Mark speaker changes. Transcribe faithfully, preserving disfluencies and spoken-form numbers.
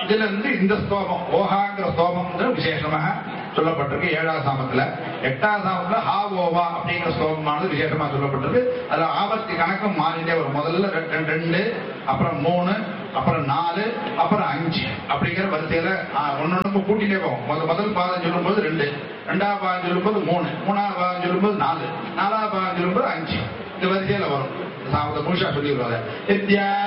Speaker 1: இதுல இருந்து இந்த ஸ்தோமம் ஓஹாங்கிற ஸ்தோமம் விசேஷமாக சொல்லப்பட்டிருக்கு ஏழாம் சாமத்துல. எட்டாம் சாமத்துல ஹா ஓவா அப்படிங்கிற ஸ்லோகமானது விசேஷமா சொல்லப்பட்டிருக்கு. அதுல ஆபத்தி கணக்கம் மாறிட்டே வரும். முதல்ல ரெண்டு, அப்புறம் மூணு, அப்புறம் நாலு, அப்புறம் அஞ்சு அப்படிங்கிற வரிசையில ஒன்னொன்னு கூட்டிட்டே போவோம். முதல் முதல் பாதம் சொல்லும் போது ரெண்டு, ரெண்டாவது பாதம் சொல்லும் போது மூணு, மூணாவது பாதம் சொல்லும் போது நாலு, நாலாவது பாதம் சொல்லும் போது அஞ்சு, இந்த வரிசையில வரும். சாமத்தை முழுசா சொல்லி வருவாங்க.